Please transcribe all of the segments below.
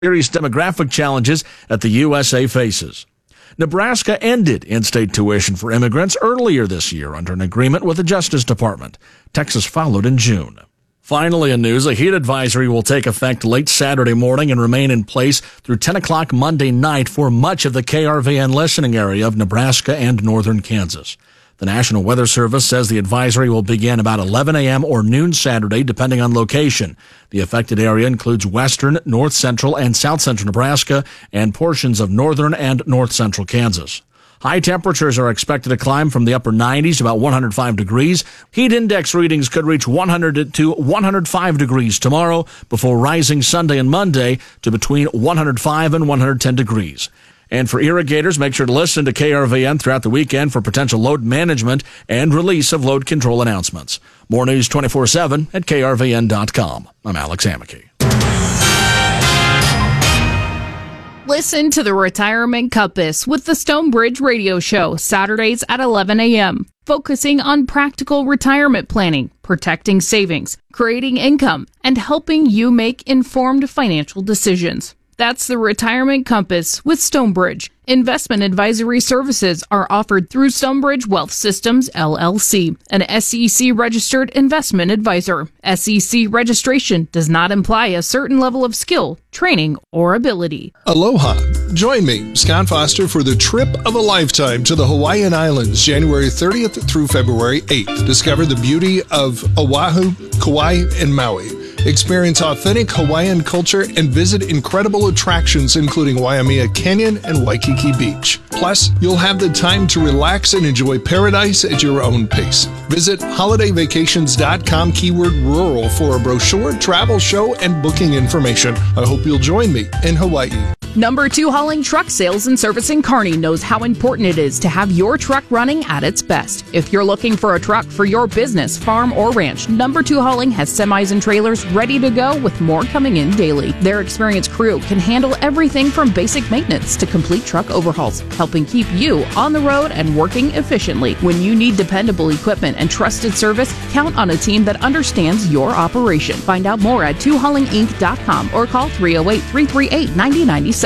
serious demographic challenges that the USA faces. Nebraska ended in-state tuition for immigrants earlier this year under an agreement with the Justice Department. Texas followed in June. Finally in news, a heat advisory will take effect late Saturday morning and remain in place through 10 o'clock Monday night for much of the KRVN listening area of Nebraska and northern Kansas. The National Weather Service says the advisory will begin about 11 a.m. or noon Saturday, depending on location. The affected area includes western, north central, and south central Nebraska and portions of northern and north central Kansas. High temperatures are expected to climb from the upper 90s to about 105 degrees. Heat index readings could reach 100 to 105 degrees tomorrow before rising Sunday and Monday to between 105 and 110 degrees. And for irrigators, make sure to listen to KRVN throughout the weekend for potential load management and release of load control announcements. More news 24/7 at krvn.com. I'm Alex Hammaky. Listen to the Retirement Compass with the Stonebridge Radio Show, Saturdays at 11 a.m., focusing on practical retirement planning, protecting savings, creating income, and helping you make informed financial decisions. That's the Retirement Compass with Stonebridge. Investment advisory services are offered through Stonebridge Wealth Systems, LLC, an SEC-registered investment advisor. SEC registration does not imply a certain level of skill, training, or ability. Aloha. Join me, Scott Foster, for the trip of a lifetime to the Hawaiian Islands, January 30th through February 8th. Discover the beauty of Oahu, Kauai, and Maui. Experience authentic Hawaiian culture and visit incredible attractions including Waimea Canyon and Waikiki Beach. Plus, you'll have the time to relax and enjoy paradise at your own pace. Visit holidayvacations.com keyword rural for a brochure, travel show, and booking information. I hope you'll join me in Hawaii. Number 2 Hauling Truck Sales and Service in Kearney knows how important it is to have your truck running at its best. If you're looking for a truck for your business, farm, or ranch, Number 2 Hauling has semis and trailers ready to go with more coming in daily. Their experienced crew can handle everything from basic maintenance to complete truck overhauls, helping keep you on the road and working efficiently. When you need dependable equipment and trusted service, count on a team that understands your operation. Find out more at 2haulinginc.com or call 308-338-9097.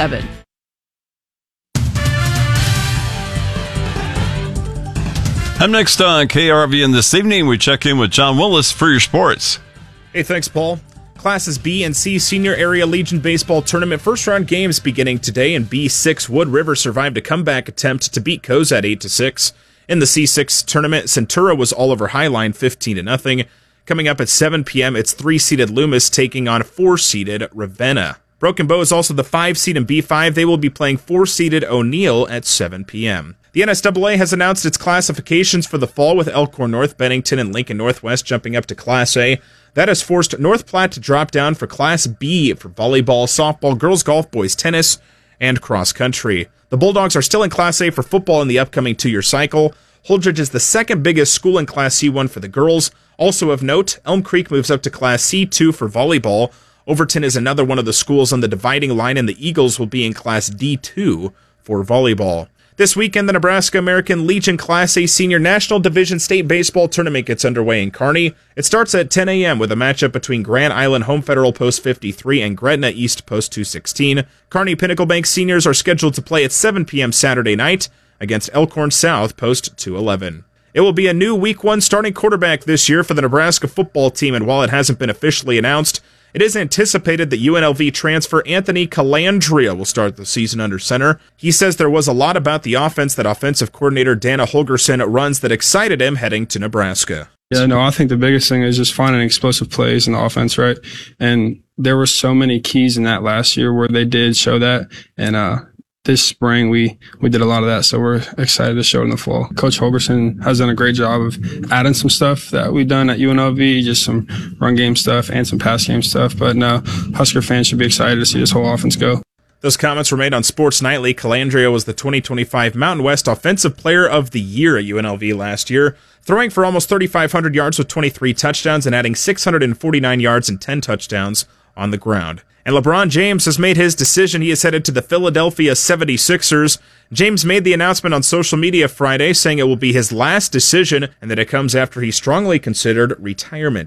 I'm next on KRVN this evening. We check in with John Willis for your sports. Hey, thanks, Paul. Classes B and C Senior Area Legion Baseball Tournament first-round games beginning today. In B6, Wood River survived a comeback attempt to beat Cozad 8-6. In the C6 tournament, Centura was all over Highline 15-0. Coming up at 7 p.m., it's 3-seeded Loomis taking on 4-seeded Ravenna. Broken Bow is also the 5-seed in B5. They will be playing 4-seeded O'Neill at 7 p.m. The NSAA has announced its classifications for the fall, with Elkhorn North, Bennington, and Lincoln Northwest jumping up to Class A. That has forced North Platte to drop down for Class B for volleyball, softball, girls golf, boys tennis, and cross country. The Bulldogs are still in Class A for football in the upcoming 2-year cycle. Holdridge is the second biggest school in Class C1 for the girls. Also of note, Elm Creek moves up to Class C2 for volleyball. Overton is another one of the schools on the dividing line, and the Eagles will be in Class D2 for volleyball. This weekend, the Nebraska American Legion Class A Senior National Division State Baseball Tournament gets underway in Kearney. It starts at 10 a.m. with a matchup between Grand Island Home Federal Post 53 and Gretna East Post 216. Kearney Pinnacle Bank seniors are scheduled to play at 7 p.m. Saturday night against Elkhorn South Post 211. It will be a new Week 1 starting quarterback this year for the Nebraska football team, and while it hasn't been officially announced, it is anticipated that UNLV transfer Anthony Calandria will start the season under center. He says there was a lot about the offense that offensive coordinator Dana Holgerson runs that excited him heading to Nebraska. Yeah, no, I think the biggest thing is just finding explosive plays in the offense, right? And there were so many keys in that last year where they did show that. And this spring, we did a lot of that, so we're excited to show it in the fall. Coach Holgerson has done a great job of adding some stuff that we've done at UNLV, just some run game stuff and some pass game stuff. But no, Husker fans should be excited to see this whole offense go. Those comments were made on Sports Nightly. Calandria was the 2025 Mountain West Offensive Player of the Year at UNLV last year, throwing for almost 3,500 yards with 23 touchdowns and adding 649 yards and 10 touchdowns on the ground. And LeBron James has made his decision. He is headed to the Philadelphia 76ers. James made the announcement on social media Friday, saying it will be his last decision and that it comes after he strongly considered retirement.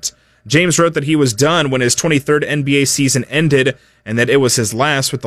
James wrote that he was done when his 23rd NBA season ended and that it was his last with the